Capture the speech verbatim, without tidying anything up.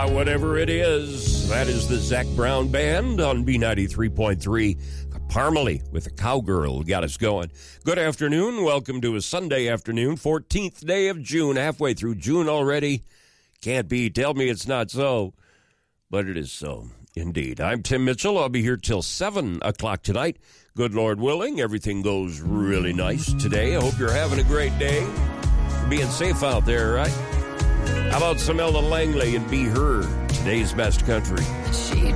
whatever it is, that is the Zac Brown Band on B ninety-three point three. Parmalee with a cowgirl got us going. Good afternoon. Welcome to a Sunday afternoon, fourteenth day of June, halfway through June already. Can't be. Tell me it's not so, but it is so. Indeed. I'm Tim Mitchell. I'll be here till seven o'clock tonight. Good Lord willing, everything goes really nice today. I hope you're having a great day. You're being safe out there, right? How about some Ella Langley and Be Heard, today's best country? She